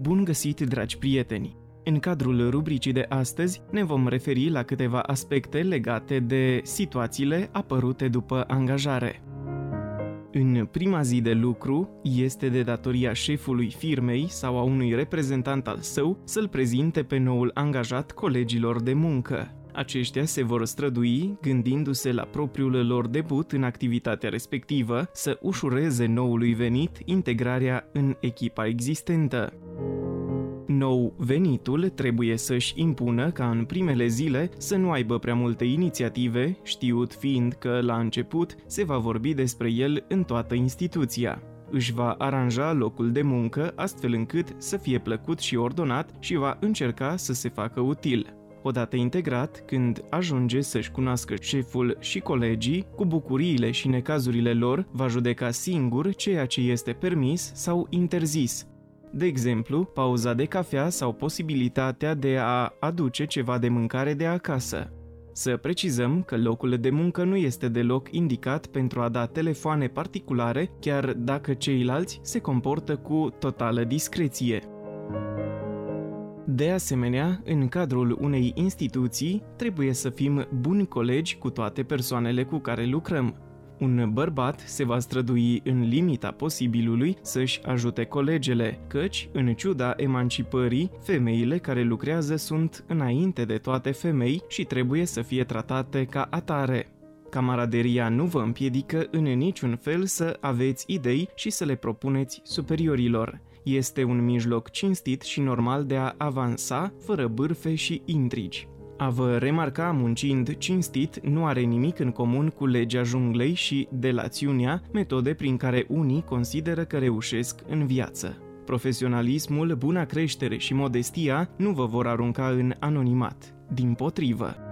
Bun găsit, dragi prieteni! În cadrul rubricii de astăzi ne vom referi la câteva aspecte legate de situațiile apărute după angajare. În prima zi de lucru, este de datoria șefului firmei sau a unui reprezentant al său să-l prezinte pe noul angajat colegilor de muncă. Aceștia se vor strădui, gândindu-se la propriul lor debut în activitatea respectivă, să ușureze noului venit integrarea în echipa existentă. Nou venitul trebuie să-și impună ca în primele zile să nu aibă prea multe inițiative, știut fiind că la început se va vorbi despre el în toată instituția. Își va aranja locul de muncă astfel încât să fie plăcut și ordonat și va încerca să se facă util. Odată integrat, când ajunge să-și cunoască șeful și colegii, cu bucuriile și necazurile lor, va judeca singur ceea ce este permis sau interzis. De exemplu, pauza de cafea sau posibilitatea de a aduce ceva de mâncare de acasă. Să precizăm că locul de muncă nu este deloc indicat pentru a da telefoane particulare, chiar dacă ceilalți se comportă cu totală discreție. De asemenea, în cadrul unei instituții, trebuie să fim buni colegi cu toate persoanele cu care lucrăm. Un bărbat se va strădui în limita posibilului să-și ajute colegele, căci, în ciuda emancipării, femeile care lucrează sunt înainte de toate femei și trebuie să fie tratate ca atare. Camaraderia nu vă împiedică în niciun fel să aveți idei și să le propuneți superiorilor. Este un mijloc cinstit și normal de a avansa fără bârfe și intrigi. A vă remarca muncind cinstit nu are nimic în comun cu legea junglei și delațiunea, metode prin care unii consideră că reușesc în viață. Profesionalismul, buna creștere și modestia nu vă vor arunca în anonimat. Dimpotrivă.